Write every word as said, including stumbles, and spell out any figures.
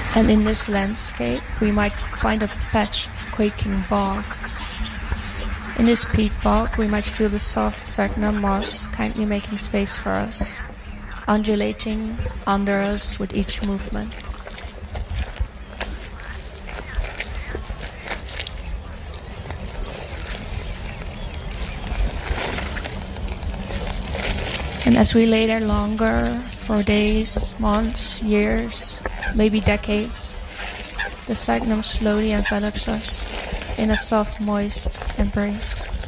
And in this landscape, we might find a patch of quaking bog. In this peat bog, we might feel the soft sphagnum moss kindly making space for us, undulating under us with each movement. And as we lay there longer, for days, months, years, maybe decades, the sphagnum slowly envelops us in a soft, moist embrace.